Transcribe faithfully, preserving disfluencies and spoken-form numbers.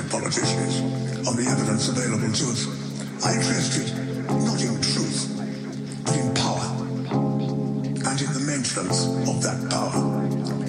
politicians of the evidence available to us are interested not in truth, but in power, and in the maintenance of that power.